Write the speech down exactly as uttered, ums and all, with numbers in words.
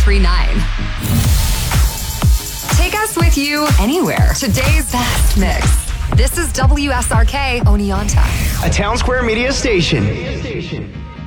three nine. Take us with you anywhere. Today's Fast Mix. This is W S R K Oneonta. A Town Square Media station.